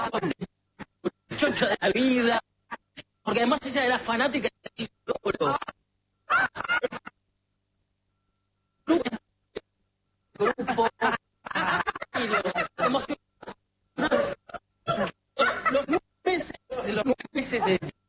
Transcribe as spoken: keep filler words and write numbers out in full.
chocho de la vida, porque además ella era fanática de oro. Grupo, y lo emocionó. Los nueve meses, de los nueve meses de